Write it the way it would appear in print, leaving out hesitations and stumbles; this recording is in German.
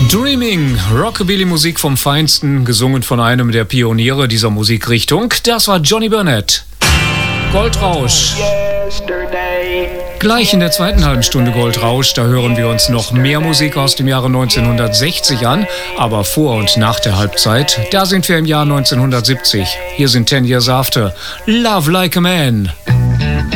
Dreaming, Rockabilly-Musik vom Feinsten, gesungen von einem der Pioniere dieser Musikrichtung. Das war Johnny Burnett. Goldrausch. Gleich in der zweiten halben Stunde Goldrausch, da hören wir uns noch mehr Musik aus dem Jahre 1960 an, aber vor und nach der Halbzeit, da sind wir im Jahr 1970. Hier sind 10 Years After. Love Like a Man.